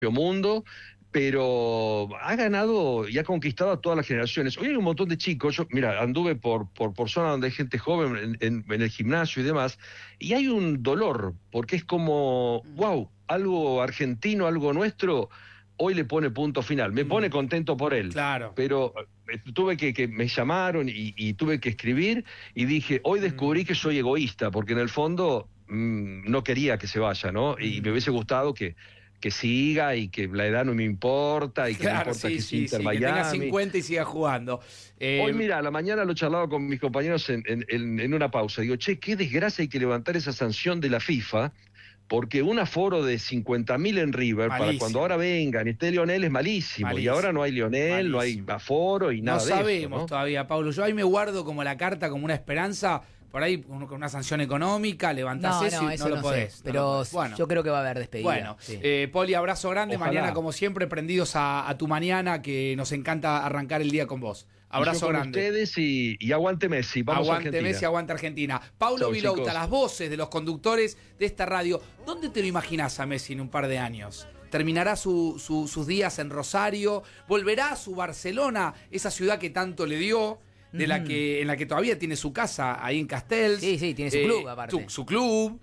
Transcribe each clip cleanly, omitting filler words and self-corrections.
mundo, pero ha ganado y ha conquistado a todas las generaciones. Hoy hay un montón de chicos, yo, mira, anduve por zonas donde hay gente joven en el gimnasio y demás, y hay un dolor, porque es como, wow, algo argentino, algo nuestro, hoy le pone punto final. Me pone contento por él. Claro. Pero tuve que me llamaron y tuve que escribir y dije, hoy descubrí que soy egoísta, porque en el fondo no quería que se vaya, ¿no? Y me hubiese gustado que siga y que la edad no me importa y que no importa que sea Inter Miami. Que tenga 50 y siga jugando. Hoy, mira, a la mañana lo charlaba con mis compañeros en una pausa. Digo, che, qué desgracia hay que levantar esa sanción de la FIFA, porque un aforo de 50.000 en River, malísimo. Para cuando ahora vengan y esté Lionel, es malísimo. Y ahora no hay Lionel, no hay aforo y nada de eso. No sabemos todavía, Paulo. Yo ahí me guardo como la carta, como una esperanza. Por ahí, con una sanción económica, levantás eso y no lo podés. Sé, pero bueno, yo creo que va a haber despedida. Bueno, sí. Poli, abrazo grande. Ojalá. Mañana, como siempre, prendidos a tu mañana, que nos encanta arrancar el día con vos. Abrazo grande. Ustedes y aguante Messi. Vamos aguante Argentina. Messi, aguante Argentina. Paulo Vilouta, las voces de los conductores de esta radio. ¿Dónde te lo imaginás a Messi en un par de años? ¿Terminará sus días en Rosario? ¿Volverá a su Barcelona, esa ciudad que tanto le dio? En la que todavía tiene su casa ahí en Castells. Sí, tiene su club aparte. Su club.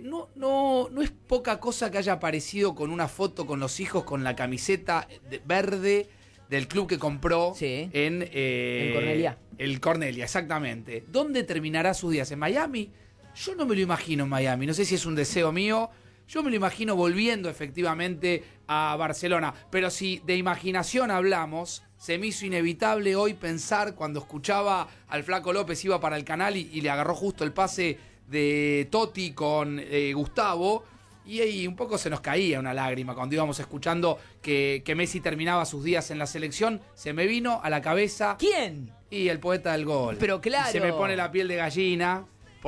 No es poca cosa que haya aparecido con una foto con los hijos con la camiseta verde del club que compró en Cornelia. El Cornelia, exactamente. ¿Dónde terminará sus días? ¿En Miami? Yo no me lo imagino en Miami. No sé si es un deseo mío. Yo me lo imagino volviendo efectivamente a Barcelona. Pero si de imaginación hablamos, se me hizo inevitable hoy pensar cuando escuchaba al Flaco López, iba para el canal y le agarró justo el pase de Totti con Gustavo. Y ahí un poco se nos caía una lágrima cuando íbamos escuchando que Messi terminaba sus días en la selección. Se me vino a la cabeza... ¿Quién? Y el poeta del gol. Pero claro. Y se me pone la piel de gallina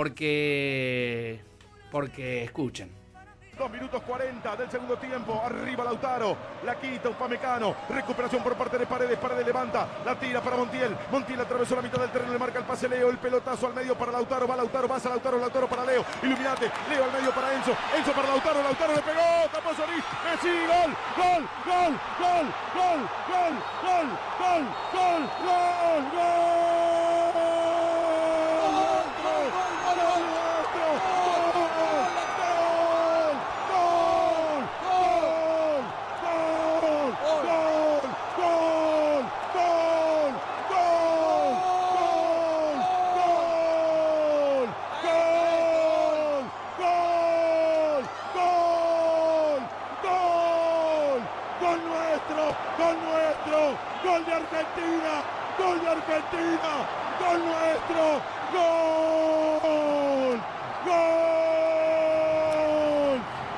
porque escuchen. 2 minutos 40 del segundo tiempo. Arriba Lautaro. La quita Upamecano. Recuperación por parte de Paredes. Paredes levanta. La tira para Montiel. Montiel atravesó la mitad del terreno. Le marca el pase Leo. El pelotazo al medio para Lautaro. Va Lautaro. Pasa Lautaro. Lautaro para Leo. Iluminate. Leo al medio para Enzo. Enzo para Lautaro. Lautaro le pegó. Tapó Solís. Messi. Gol. Gol. Gol. Gol. Gol. Gol. Gol. Gol. Gol. Gol. Gol. Gol de Argentina, gol de Argentina, gol nuestro, gol, gol,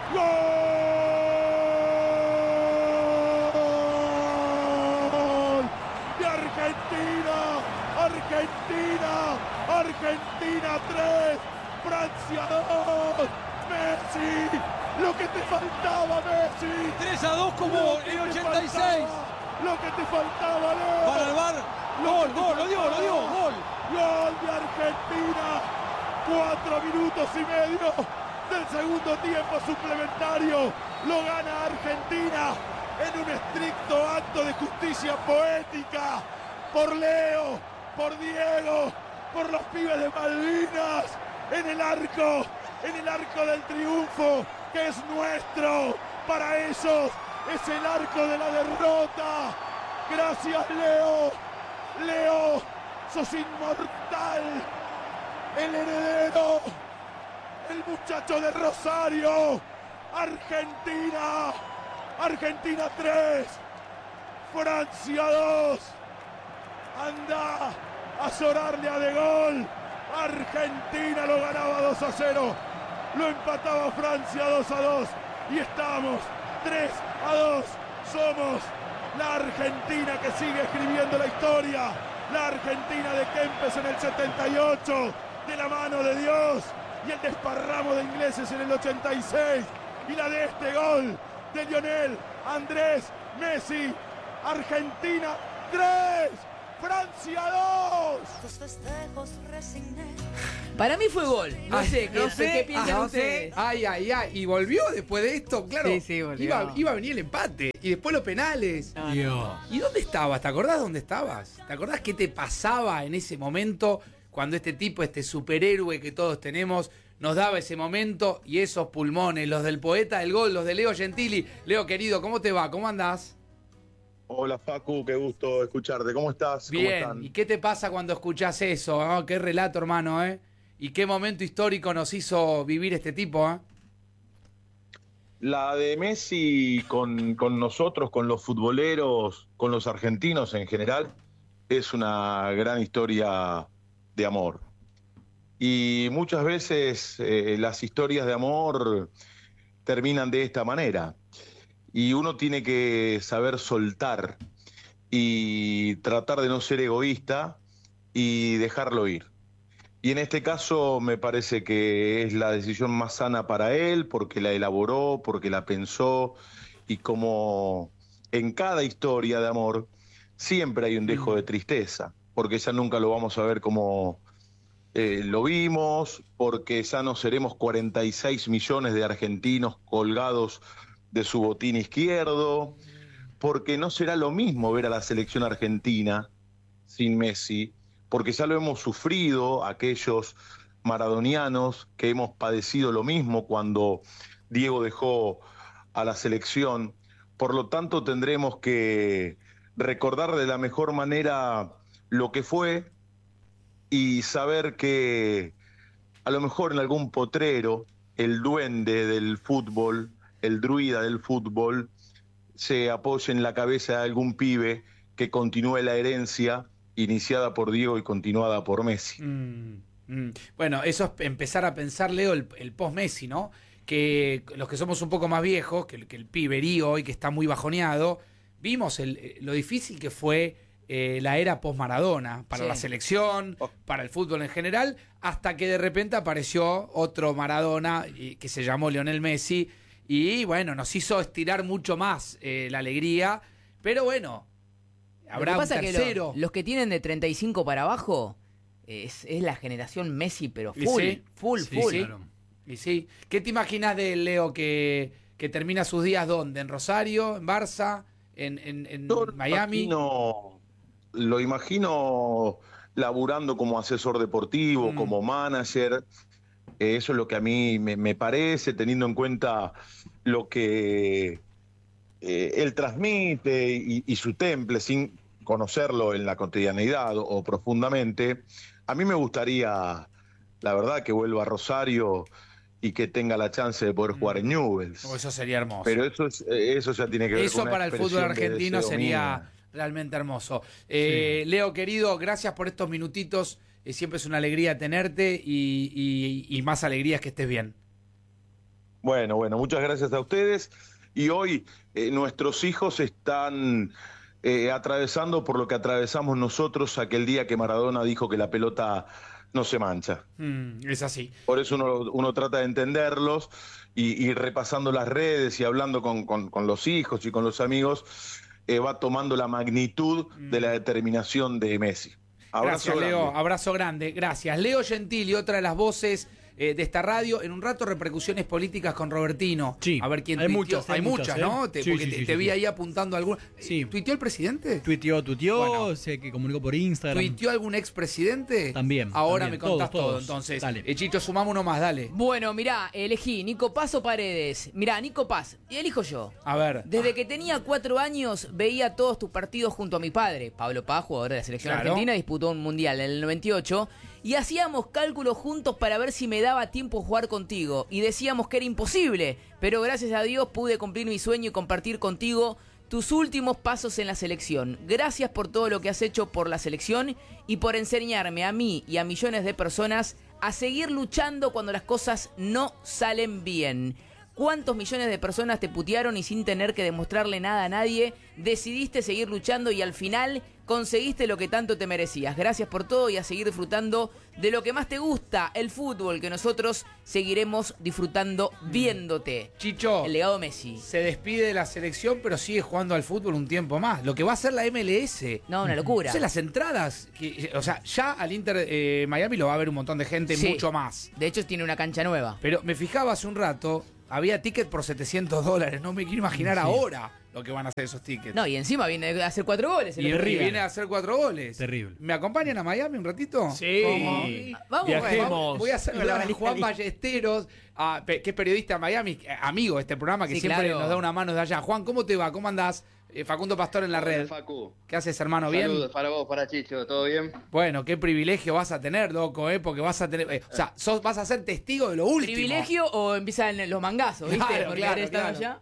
gol de Argentina, Argentina, Argentina 3, Francia 2, Messi, lo que te faltaba Messi, 3-2 como en 86. Lo que te faltaba, Leo. Para el VAR. Gol, lo dio, gol. Gol de Argentina. 4 minutos y medio del segundo tiempo suplementario. Lo gana Argentina en un estricto acto de justicia poética. Por Leo, por Diego, por los pibes de Malvinas. En el arco del triunfo que es nuestro. Para ellos es el arco de la derrota. Gracias, Leo. Leo, sos inmortal. El heredero. El muchacho de Rosario. Argentina. Argentina 3. Francia 2. Anda a llorarle a De Gaulle. Argentina lo ganaba 2-0. Lo empataba Francia 2-2. Y estamos 3-2, somos la Argentina que sigue escribiendo la historia, la Argentina de Kempes en el 78, de la mano de Dios, y el desparramo de ingleses en el 86, y la de este gol de Lionel Andrés Messi. Argentina 3, Francia 2. Tus festejos resigné Para mí fue gol. No sé qué piensan ustedes. Ay. Y volvió después de esto, claro. Sí, volvió. Iba a venir el empate. Y después los penales. No. ¿Y dónde estabas? ¿Te acordás dónde estabas? ¿Te acordás qué te pasaba en ese momento cuando este tipo, este superhéroe que todos tenemos, nos daba ese momento y esos pulmones, los del poeta del gol, los de Leo Gentili? Leo, querido, ¿cómo te va? ¿Cómo andás? Hola Facu, qué gusto escucharte. ¿Cómo estás? ¿Cómo Bien. están? ¿Y qué te pasa cuando escuchás eso? ¿No? Qué relato, hermano, ¿eh? ¿Y qué momento histórico nos hizo vivir este tipo, eh? La de Messi con nosotros, con los futboleros, con los argentinos en general, es una gran historia de amor. Y muchas veces las historias de amor terminan de esta manera. Y uno tiene que saber soltar y tratar de no ser egoísta y dejarlo ir. Y en este caso me parece que es la decisión más sana para él, porque la elaboró, porque la pensó, y como en cada historia de amor siempre hay un dejo de tristeza, porque ya nunca lo vamos a ver como lo vimos, porque ya no seremos 46 millones de argentinos colgados de su botín izquierdo, porque no será lo mismo ver a la selección argentina sin Messi, porque ya lo hemos sufrido aquellos maradonianos que hemos padecido lo mismo cuando Diego dejó a la selección. Por lo tanto, tendremos que recordar de la mejor manera lo que fue y saber que a lo mejor en algún potrero el duende del fútbol, el druida del fútbol, se apoye en la cabeza de algún pibe que continúe la herencia iniciada por Diego y continuada por Messi. Bueno, eso es empezar a pensar, Leo, el post-Messi, ¿no? Que los que somos un poco más viejos, que el piberío hoy que está muy bajoneado, vimos lo difícil que fue la era post-Maradona para la selección, para el fútbol en general, hasta que de repente apareció otro Maradona que se llamó Lionel Messi y bueno, nos hizo estirar mucho más la alegría, pero bueno, habrá un tercero. Que los que tienen de 35 para abajo es la generación Messi, pero full. Sí. Claro. Y sí. ¿Qué te imaginas de Leo que termina sus días dónde? ¿En Rosario? ¿En Barça? ¿En Miami? Lo imagino laburando como asesor deportivo, como manager. Eso es lo que a mí me parece, teniendo en cuenta lo que él transmite y su temple, sin conocerlo en la cotidianeidad o profundamente. A mí me gustaría, la verdad, que vuelva a Rosario y que tenga la chance de poder jugar en Newell's. Eso sería hermoso. Pero eso ya tiene que ver eso con una para el fútbol argentino de sería realmente hermoso. Leo, querido, gracias por estos minutitos. Siempre es una alegría tenerte y más alegría es que estés bien. Bueno, muchas gracias a ustedes. Y hoy nuestros hijos están atravesando por lo que atravesamos nosotros aquel día que Maradona dijo que la pelota no se mancha. Es así. Por eso uno trata de entenderlos y repasando las redes y hablando con los hijos y con los amigos, va tomando la magnitud de la determinación de Messi. Abrazo Gracias, grande. Leo. Abrazo grande. Gracias. Leo Gentili, otra de las voces de esta radio. En un rato, repercusiones políticas con Robertino. Sí, a ver quién hay tuiteó. muchas, ¿no? Sí, Porque te vi ahí apuntando alguna. Sí. ¿Tuiteó el presidente? Tuiteó, Bueno. sé que comunicó por Instagram. ¿Tuiteó algún expresidente? También. Ahora también. me contás Todos. todo, entonces. Dale. Chito, sumamos uno más, dale. Bueno, mirá, elegí Nico Paz o Paredes. Mirá, Nico Paz, y elijo yo. A ver. Desde que tenía 4 años veía todos tus partidos junto a mi padre. Pablo Paz, jugador de la selección Claro. argentina, disputó un mundial en el 98. Y hacíamos cálculos juntos para ver si me daba tiempo jugar contigo. Y decíamos que era imposible. Pero gracias a Dios pude cumplir mi sueño y compartir contigo tus últimos pasos en la selección. Gracias por todo lo que has hecho por la selección y por enseñarme a mí y a millones de personas a seguir luchando cuando las cosas no salen bien. ¿Cuántos millones de personas te putearon y sin tener que demostrarle nada a nadie decidiste seguir luchando y al final conseguiste lo que tanto te merecías. Gracias por todo y a seguir disfrutando de lo que más te gusta, el fútbol, que nosotros seguiremos disfrutando viéndote. Chicho, El legado Messi. se despide de la selección, pero sigue jugando al fútbol un tiempo más. Lo que va a hacer la MLS. No, una locura. O sea, las entradas, o sea, ya al Inter Miami lo va a ver un montón de gente, Sí. mucho más. De hecho, tiene una cancha nueva. Pero me fijaba hace un rato, había ticket por $700. No me quiero imaginar ahora lo que van a hacer esos tickets. No, y encima viene a hacer 4 goles. el y otro día. viene a hacer 4 goles. Terrible. ¿Me acompañan a Miami un ratito? Sí. ¿Cómo? Vamos, Viajemos. Voy a saludar a Juan Ballesteros, que es periodista en Miami, amigo de este programa, que Sí, siempre claro. nos da una mano de allá. Juan, ¿cómo te va? ¿Cómo andás? Facundo Pastor en la red. Facu. ¿Qué haces, hermano? ¿Bien? Saludos para vos, para Chicho, ¿todo bien? Bueno, qué privilegio vas a tener, loco, porque vas a tener... o sea, vas a ser testigo de lo último. ¿Privilegio o empiezan los mangazos, viste? Claro, Porque claro, haber estado claro.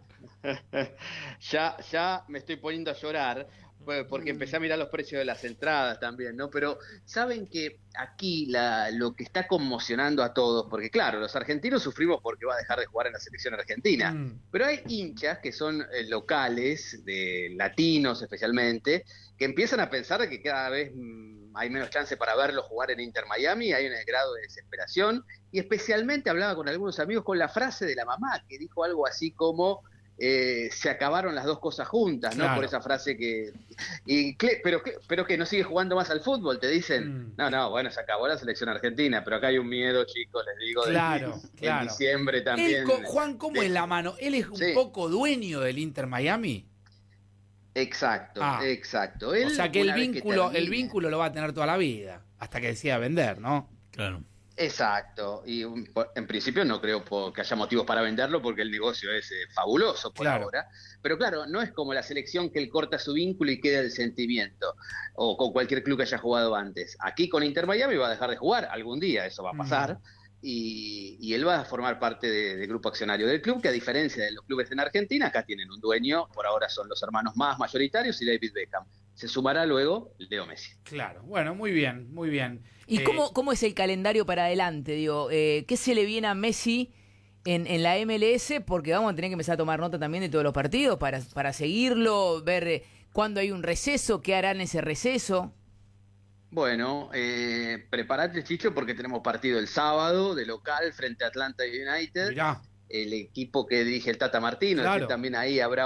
Ya me estoy poniendo a llorar porque empecé a mirar los precios de las entradas también, ¿no? Pero saben que aquí lo que está conmocionando a todos, porque claro, los argentinos sufrimos porque va a dejar de jugar en la selección argentina, pero hay hinchas que son locales, de latinos especialmente, que empiezan a pensar de que cada vez hay menos chance para verlo jugar en Inter Miami, hay un grado de desesperación, y especialmente hablaba con algunos amigos con la frase de la mamá, que dijo algo así como... se acabaron las dos cosas juntas, ¿no? Claro. Por esa frase pero que no sigue jugando más al fútbol, te dicen. No, bueno, se acabó la selección argentina, pero acá hay un miedo, chicos, les digo, Claro, en claro. diciembre también. Juan, ¿cómo es la mano? ¿Él es un Sí. poco dueño del Inter Miami? Exacto. O sea que el vínculo lo va a tener toda la vida, hasta que decida vender, ¿no? Claro. Exacto, y en principio no creo que haya motivos para venderlo porque el negocio es fabuloso por Claro. ahora, pero claro, no es como la selección que él corta su vínculo y queda el sentimiento, o con cualquier club que haya jugado antes. Aquí con Inter Miami va a dejar de jugar, algún día eso va a pasar, y él va a formar parte del grupo accionario del club, que a diferencia de los clubes en Argentina, acá tienen un dueño, por ahora son los hermanos más mayoritarios y David Beckham. Se sumará luego Leo Messi. Claro, bueno, muy bien, muy bien. ¿Y cómo es el calendario para adelante? Digo, ¿qué se le viene a Messi en la MLS? Porque vamos a tener que empezar a tomar nota también de todos los partidos para seguirlo, ver cuándo hay un receso, qué harán ese receso. Bueno, prepárate, Chicho, porque tenemos partido el sábado de local frente a Atlanta United. Mirá, El equipo que dirige el Tata Martino. Claro. Es decir, también ahí habrá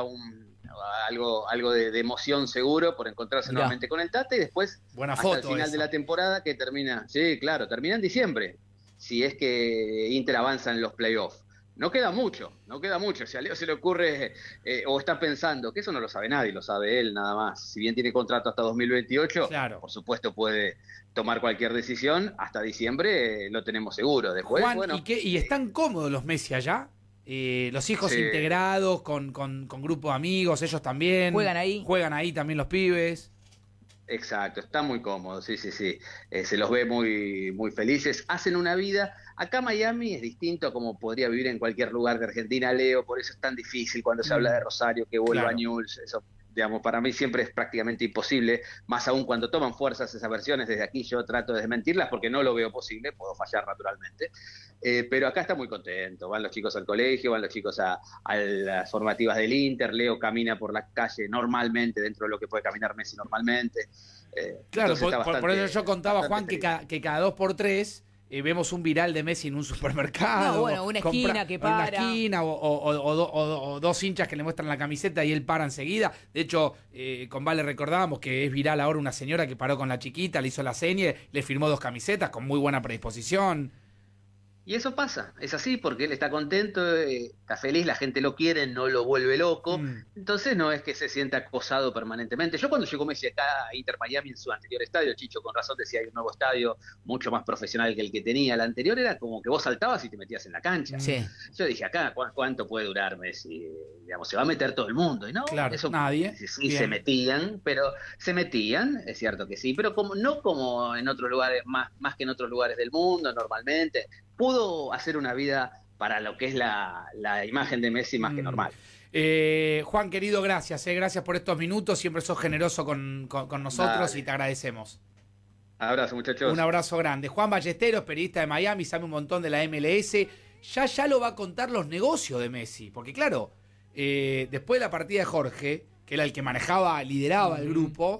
algo de emoción seguro por encontrarse Mirá. nuevamente con el Tata y después buena hasta foto el final esa. de la temporada que termina, sí, claro, termina en diciembre, si es que Inter avanza en los playoffs. No queda mucho. Si a Leo se le ocurre o está pensando, que eso no lo sabe nadie, lo sabe él nada más. Si bien tiene contrato hasta 2028, Claro. por supuesto puede tomar cualquier decisión. Hasta diciembre lo tenemos seguro. Después, Juan, bueno, ¿y están cómodos los Messi allá? Los hijos Sí. integrados con grupo de amigos, ellos también. ¿Juegan ahí? Juegan ahí también los pibes. exacto, está muy cómodo, sí. Se los ve muy, muy felices. Hacen una vida. Acá Miami es distinto a como podría vivir en cualquier lugar de Argentina, Leo, por eso es tan difícil cuando se habla de Rosario que vuelva Claro. a Newell's. Eso, digamos, para mí siempre es prácticamente imposible, más aún cuando toman fuerzas esas versiones. Desde aquí yo trato de desmentirlas porque no lo veo posible, puedo fallar naturalmente. Pero acá está muy contento. Van los chicos al colegio, van los chicos a las formativas del Inter. Leo camina por la calle normalmente, dentro de lo que puede caminar Messi normalmente. Claro, Entonces está por eso bastante- yo contaba, bastante Juan, feliz. que cada 2x3 vemos un viral de Messi en un supermercado. No, bueno, una esquina que o en una para. esquina, o dos hinchas que le muestran la camiseta y él para enseguida. De hecho, con Vale recordábamos que es viral ahora una señora que paró con la chiquita, le hizo la seña, le firmó 2 camisetas con muy buena predisposición. Y eso pasa, es así, porque él está contento, está feliz, la gente lo quiere, no lo vuelve loco. Entonces no es que se sienta acosado permanentemente. Yo cuando llegó Messi acá a Inter Miami en su anterior estadio, Chicho con razón decía, hay un nuevo estadio mucho más profesional que el que tenía. El anterior era como que vos saltabas y te metías en la cancha. Sí. Yo dije, acá, ¿cuánto puede durar Messi? Digamos, se va a meter todo el mundo. Y no, Claro, eso, nadie. Sí, Bien. se metían, es cierto que sí, pero no como en otros lugares, más que en otros lugares del mundo, normalmente. Pudo hacer una vida para lo que es la imagen de Messi más que normal. Juan, querido, gracias. Gracias por estos minutos. Siempre sos generoso con nosotros. Dale. Y te agradecemos. Abrazo, muchachos. Un abrazo grande. Juan Ballesteros, periodista de Miami, sabe un montón de la MLS. Ya lo va a contar los negocios de Messi. Porque claro, después de la partida de Jorge, que era el que lideraba el grupo,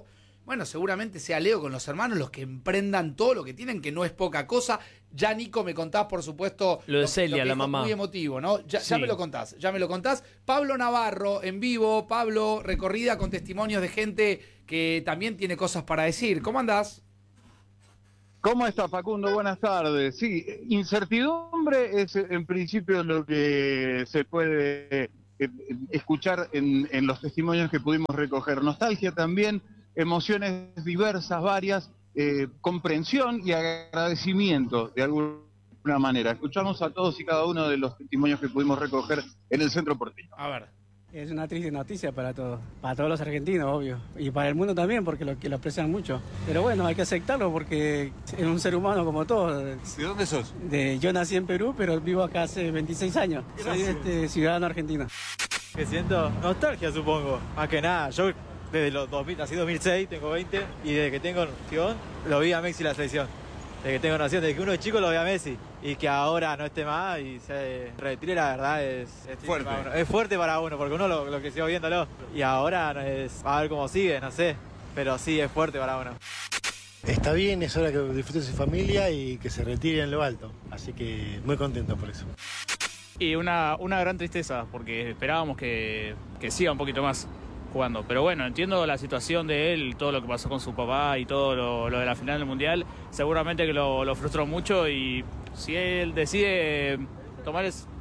bueno, seguramente sea Leo con los hermanos los que emprendan todo lo que tienen, que no es poca cosa. Ya, Nico, me contás, por supuesto, lo de Celia, que la es mamá. muy emotivo, ¿no? Ya Sí. me lo contás. Pablo Navarro, en vivo. Pablo, recorrida con testimonios de gente que también tiene cosas para decir. ¿Cómo andás? ¿Cómo está, Facundo? Buenas tardes. Sí, incertidumbre es en principio lo que se puede escuchar en los testimonios que pudimos recoger. Nostalgia también, emociones diversas, varias, comprensión y agradecimiento de alguna manera. Escuchamos a todos y cada uno de los testimonios que pudimos recoger en el centro porteño. A ver. Es una triste noticia para todos los argentinos, obvio, y para el mundo también, porque lo aprecian mucho. Pero bueno, hay que aceptarlo porque es un ser humano como todos. ¿De dónde sos? Yo nací en Perú, pero vivo acá hace 26 años. Soy ciudadano argentino. ¿Qué siento? Nostalgia, supongo. Más que nada, yo desde los 2000, nací en 2006, tengo 20, y desde que tengo noción, lo vi a Messi en la selección. Desde que tengo noción, desde que uno es chico lo ve a Messi. Y que ahora no esté más y se retire, la verdad es fuerte. Es fuerte para uno, porque uno lo que sigo viéndolo. Y ahora a ver cómo sigue, no sé. Pero sí, es fuerte para uno. Está bien, es hora que disfrute su familia y que se retire en lo alto. Así que muy contento por eso. Y una gran tristeza, porque esperábamos que siga un poquito más jugando. Pero bueno, entiendo la situación de él, todo lo que pasó con su papá y todo lo de la final del Mundial. Seguramente que lo frustró mucho y si él decide tomar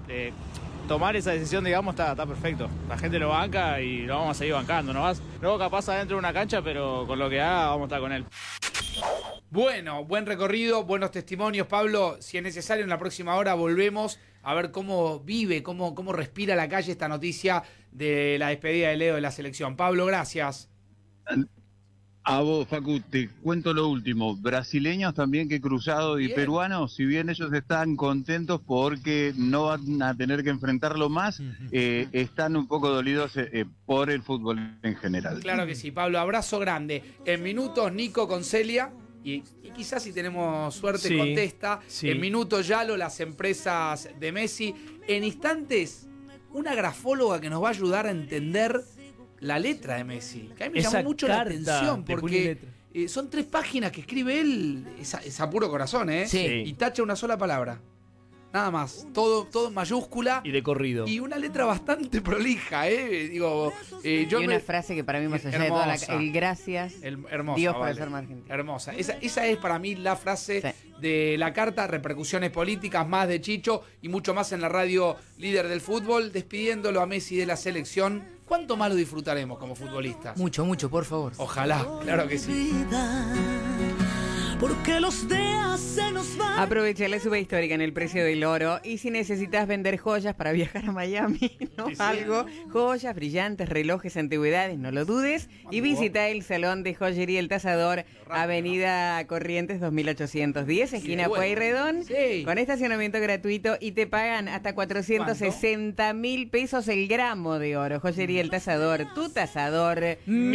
esa decisión, digamos, está perfecto. La gente lo banca y lo vamos a seguir bancando. No capaz adentro de una cancha, pero con lo que haga vamos a estar con él. Bueno, buen recorrido, buenos testimonios, Pablo. Si es necesario, en la próxima hora volvemos a ver cómo vive, cómo respira la calle esta noticia de la despedida de Leo de la selección. Pablo, gracias. A vos, Facu, te cuento lo último. Brasileños también que cruzados y Bien. peruanos, si bien ellos están contentos porque no van a tener que enfrentarlo más, están un poco dolidos por el fútbol en general. Claro que sí, Pablo, abrazo grande. En minutos, Nico con Celia. Y quizás si tenemos suerte Sí, contesta. sí. En minutos, Yalo, las empresas de Messi. En instantes, una grafóloga que nos va a ayudar a entender la letra de Messi. Que a mí me Esa llamó mucho la carta atención de puño y porque letra. son 3 páginas que escribe él. Es a puro corazón, ¿eh? Sí. Y tacha una sola palabra. Nada más. Todo en mayúscula. Y de corrido. Y una letra bastante prolija, ¿eh? Digo, yo y una frase que para mí, más allá de toda hermosa. el gracias, hermosa, Dios por vale. ser más argentino. Hermosa. Esa es para mí la frase Sí. de la carta, repercusiones políticas, más de Chicho y mucho más en la radio líder del fútbol, despidiéndolo a Messi de la selección. ¿Cuánto más lo disfrutaremos como futbolistas? Mucho, por favor. Ojalá, claro que sí. Porque los días se nos van. Aprovecha la suba histórica en el precio del oro y si necesitas vender joyas para viajar a Miami, ¿no? Algo, joyas, brillantes, relojes, antigüedades, no lo dudes y visita el Salón de Joyería El Tasador, Avenida Corrientes 2810, esquina Pueyrredón, con estacionamiento gratuito y te pagan hasta 460.000 pesos el gramo de oro. Joyería El Tasador, tu tasador.